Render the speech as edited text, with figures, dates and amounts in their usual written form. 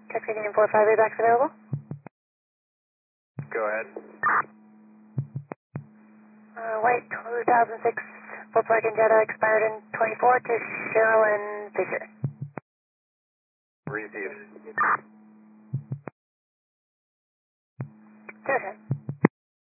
Check 1845 Redbox available. Go ahead. White 2006 Volkswagen Jetta expired in 24 to Sherilyn Fisher. Received. Sure.